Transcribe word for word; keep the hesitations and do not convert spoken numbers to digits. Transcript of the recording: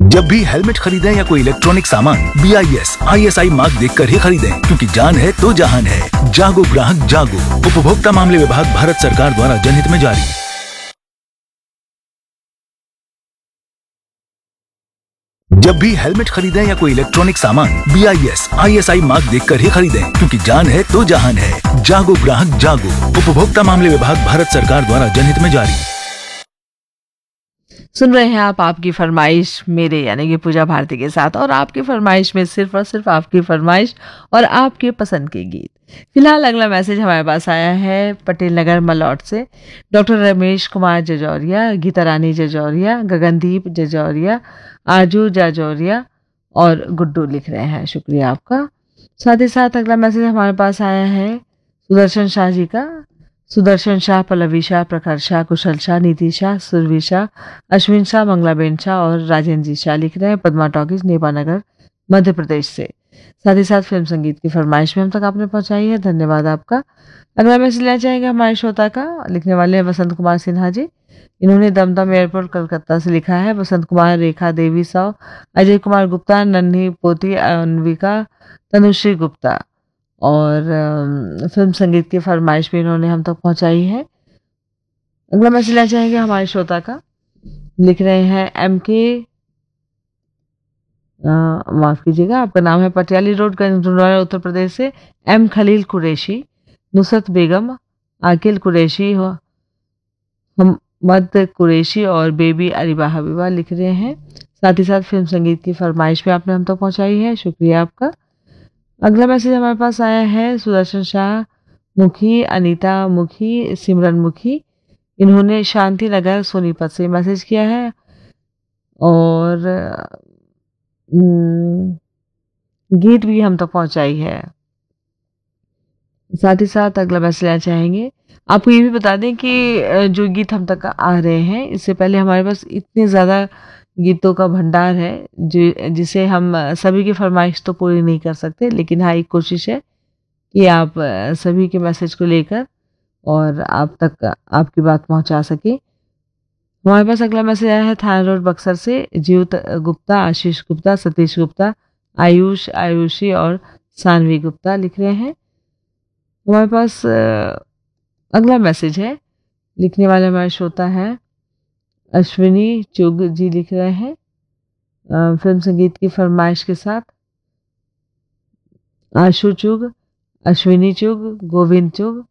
जब भी हेलमेट खरीदें या कोई इलेक्ट्रॉनिक सामान B I S I S I mark देख कर ही खरीदें, क्योंकि जान है तो जहान है। जागो ग्राहक जागो। उपभोक्ता मामले विभाग, भारत सरकार द्वारा जनहित में जारी। जब भी हेलमेट खरीदें या कोई इलेक्ट्रॉनिक सामान B I S I S I mark देख कर ही खरीदें, क्योंकि जान है तो जहान है। जागो ग्राहक जागो। उपभोक्ता मामले विभाग, भारत सरकार द्वारा जनहित में जारी। सुन रहे हैं आप आपकी फरमाइश मेरे यानी कि पूजा भारती के साथ, और आपकी फरमाइश में सिर्फ और सिर्फ आपकी फरमाइश और आपके पसंद के गीत। फिलहाल अगला मैसेज हमारे पास आया है पटेल नगर मलौट से। डॉक्टर रमेश कुमार जजौरिया, गीता रानी जजौरिया, गगनदीप जजौरिया, आजू जजौरिया और गुड्डू लिख रहे हैं। शुक्रिया आपका। साथ ही साथ अगला मैसेज हमारे पास आया है सुदर्शन शाह जी का। सुदर्शन शाह, पल्लवी शाह, प्रखर शाह, कुशल शाह, नीति शाह, सुरभि शाह, अश्विन शाह, मंगलाबेन शाह और राजेंद्र जी शाह लिख रहे हैं पद्मा टॉकीज, नेपा नगर, मध्य प्रदेश से। साथ ही साथ फिल्म संगीत की फरमाइश में हम तक आपने पहुंचाई है, धन्यवाद आपका। अगला मैसेज लेना चाहेंगे हमारे श्रोता का। लिखने वाले हैं वसंत कुमार सिन्हा जी। इन्होंने दमदम एयरपोर्ट कलकत्ता से लिखा है। वसंत कुमार, रेखा देवी साव, अजय कुमार गुप्ता, नन्ही पोती अनविका, तनुश्री गुप्ता और अम, फिल्म संगीत की फरमाइश भी इन्होंने हम तक पहुंचाई है। अगला मैसेज लेना चाहेंगे हमारे श्रोता का। लिख रहे हैं एम के, माफ कीजिएगा, आपका नाम है पटियाली रोड, गंजनवाड़ा, उत्तर प्रदेश से। एम खलील कुरैशी, नुसरत बेगम, आकिल कुरैशी, हमद कुरैशी और बेबी अरीबा हबीबा लिख रहे हैं। साथ ही साथ फिल्म संगीत की फरमाइश भी आपने हम तक पहुंचाई है, शुक्रिया आपका। अगला मैसेज हमारे पास आया है सुदर्शन शाह मुखी, अनीता मुखी, सिमरन मुखी। इन्होंने शांति नगर सोनीपत से मैसेज किया है और हम्म, गीत भी हम तक पहुंचाई है। साथ ही साथ अगला मैसेज लेना चाहेंगे। आपको ये भी बता दें कि अ, जो गीत हम तक आ रहे हैं, इससे पहले हमारे पास इतने ज़्यादा गीतों का भंडार है जो जिसे हम अ, सभी की फरमाइश तो पूरी नहीं कर सकते, लेकिन हाँ एक कोशिश है कि आप अ, सभी के मैसेज को लेकर और आप तक आपकी बात पहुंचा सके। हमारे पास अगला मैसेज आया है थाना रोड बक्सर से। जीवत गुप्ता, आशीष गुप्ता, सतीश गुप्ता, आयुष, आयुषी और सानवी गुप्ता लिख रहे हैं। हमारे पास अ, अगला मैसेज है, लिखने वाले हमारे श्रोता हैं अश्विनी चुग जी लिख रहे हैं अ, फिल्म संगीत की फरमाइश के साथ। आशु चुग, अश्विनी चुग, गोविंद चुग,